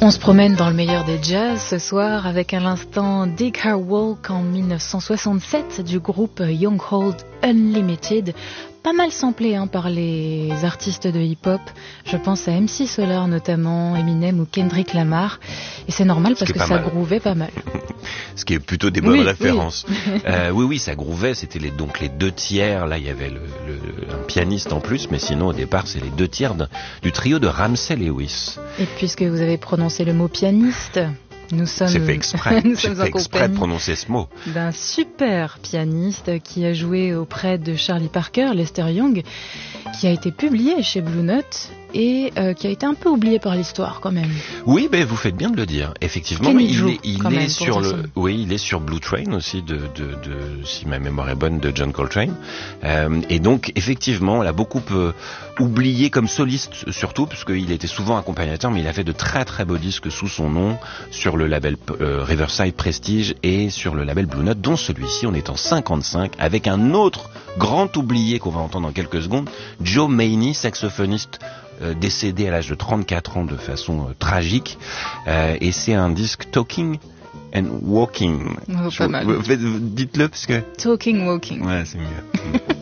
On se promène dans le meilleur des jazz ce soir avec à l'instant Dig Her Walk en 1967 du groupe Young Hold Unlimited. Pas mal samplé par les artistes de hip-hop. Je pense à MC Solar notamment, Eminem ou Kendrick Lamar. Et c'est normal parce que ça groovait pas mal. Ce qui est plutôt des bonnes références. Oui, ça groovait. C'était donc les deux tiers. Là, il y avait un pianiste en plus, mais sinon au départ, c'est les deux tiers du trio de Ramsey Lewis. Et puisque vous avez prononcé le mot pianiste, c'est fait exprès. J'ai fait exprès de prononcer ce mot. D'un super pianiste qui a joué auprès de Charlie Parker, Lester Young, qui a été publié chez Blue Note et qui a été un peu oublié par l'histoire quand même. Oui, ben vous faites bien de le dire. Effectivement, il est sur Blue Train aussi de si ma mémoire est bonne, de John Coltrane. Et donc effectivement, on l'a beaucoup oublié comme soliste surtout, parce qu'il était souvent accompagnateur, mais il a fait de très très beaux disques sous son nom sur le label Riverside Prestige et sur le label Blue Note, dont celui-ci on est en 55 avec un autre grand oublié qu'on va entendre dans quelques secondes, Joe Maney, saxophoniste décédé à l'âge de 34 ans de façon tragique, et c'est un disque Talking and Walking. Pas mal. Dites-le parce que... Talking Walking. Ouais, c'est mieux.